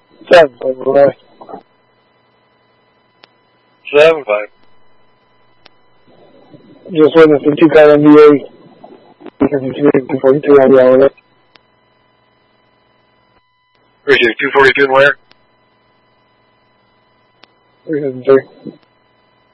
7-5. 7-5. Just witnessed a 2-car NBA 242 on the hour. Appreciate it. 242 and where? 373.